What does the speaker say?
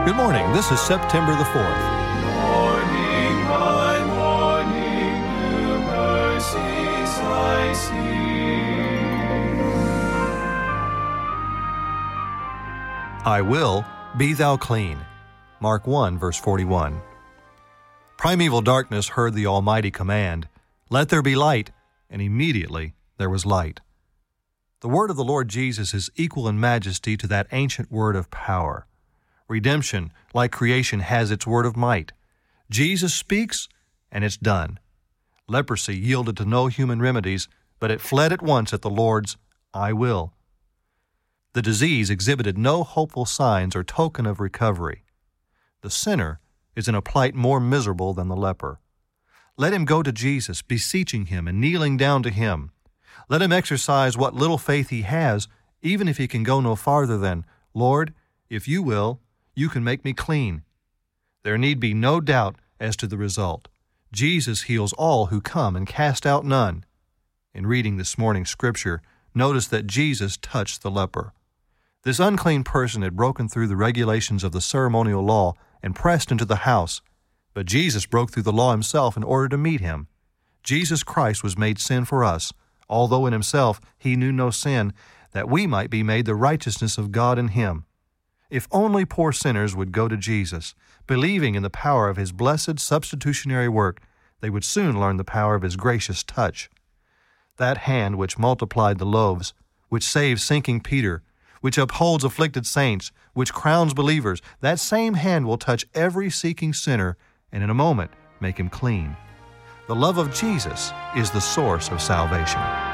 Good morning. This is September the 4th. Morning by morning, new mercies I see. I will, be thou clean. Mark 1, verse 41. Primeval darkness heard the Almighty command, "Let there be light," and immediately there was light. The word of the Lord Jesus is equal in majesty to that ancient word of power. Redemption, like creation, has its word of might. Jesus speaks, and it's done. Leprosy yielded to no human remedies, but it fled at once at the Lord's "I will." The disease exhibited no hopeful signs or token of recovery. The sinner is in a plight more miserable than the leper. Let him go to Jesus, beseeching him and kneeling down to him. Let him exercise what little faith he has, even if he can go no farther than, "Lord, if you will, you can make me clean." There need be no doubt as to the result. Jesus heals all who come and cast out none. In reading this morning's scripture, notice that Jesus touched the leper. This unclean person had broken through the regulations of the ceremonial law and pressed into the house, but Jesus broke through the law himself in order to meet him. Jesus Christ was made sin for us, although in himself he knew no sin, that we might be made the righteousness of God in him. If only poor sinners would go to Jesus, believing in the power of his blessed substitutionary work, they would soon learn the power of his gracious touch. That hand which multiplied the loaves, which saves sinking Peter, which upholds afflicted saints, which crowns believers, that same hand will touch every seeking sinner and in a moment make him clean. The love of Jesus is the source of salvation.